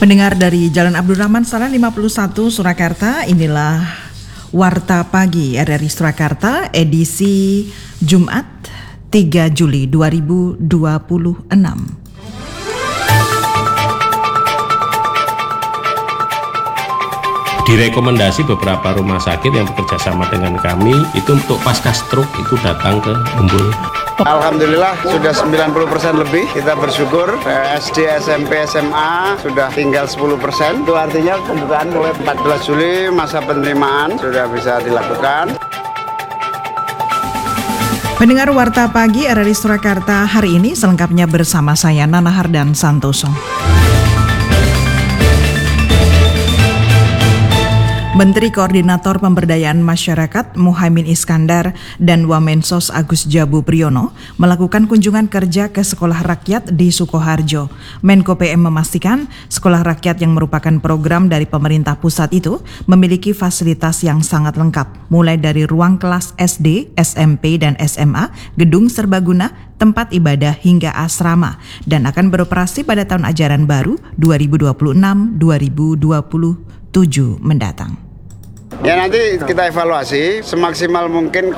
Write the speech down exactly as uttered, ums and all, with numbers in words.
Pendengar dari Jalan Abdurrahman Saleh lima puluh satu Surakarta, inilah Warta Pagi R R I Surakarta edisi Jumat tiga Juli dua ribu dua puluh enam. Direkomendasi beberapa rumah sakit yang bekerja sama dengan kami itu untuk pasca stroke itu datang ke Umbul. Alhamdulillah sudah sembilan puluh persen lebih, kita bersyukur. S D, S M P, S M A sudah tinggal sepuluh persen. Itu artinya pembukaan mulai empat belas Juli masa penerimaan sudah bisa dilakukan. Pendengar Warta Pagi R R I Surakarta hari ini selengkapnya bersama saya Nana Hardan Santoso. Menteri Koordinator Pemberdayaan Masyarakat Muhaimin Iskandar dan Wamensos Agus Jabu Priyono melakukan kunjungan kerja ke Sekolah Rakyat di Sukoharjo. Menko P M memastikan Sekolah Rakyat yang merupakan program dari pemerintah pusat itu memiliki fasilitas yang sangat lengkap, mulai dari ruang kelas S D, S M P, dan S M A, gedung serbaguna, tempat ibadah hingga asrama, dan akan beroperasi pada tahun ajaran baru dua ribu dua puluh enam dua ribu dua puluh tujuh mendatang. Ya nanti kita evaluasi semaksimal mungkin